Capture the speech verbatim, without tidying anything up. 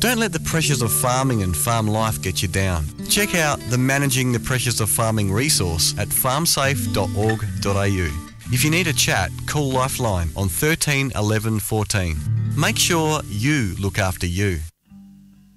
Don't let the pressures of farming and farm life get you down. Check out the Managing the Pressures of Farming resource at farm safe dot org dot a u. If you need a chat, call Lifeline on thirteen eleven fourteen. Make sure you look after you.